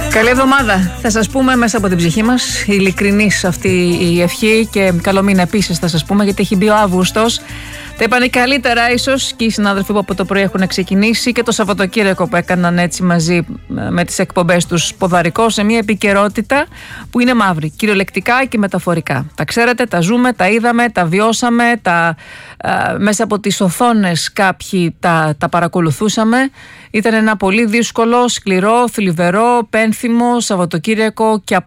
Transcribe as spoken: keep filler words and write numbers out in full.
Καλή εβδομάδα. Θα σας πούμε μέσα από την ψυχή μας, ειλικρινής αυτή η ευχή, και καλό μήνα επίσης θα σας πούμε, γιατί έχει μπει ο Αύγουστος. Τα είπανε καλύτερα ίσως και οι συνάδελφοι που από το πρωί έχουν ξεκινήσει, και το Σαββατοκύριακο που έκαναν έτσι μαζί με τις εκπομπές τους ποδαρικό, σε μια επικαιρότητα που είναι μαύρη, κυριολεκτικά και μεταφορικά. Τα ξέρετε, τα ζούμε, τα είδαμε, τα βιώσαμε, τα, α, μέσα από τις οθόνες κάποιοι τα, τα παρακολουθούσαμε. Ήταν ένα πολύ δύσκολο, σκληρό, θλιβερό, πένθυμο Σαββατοκύριακο και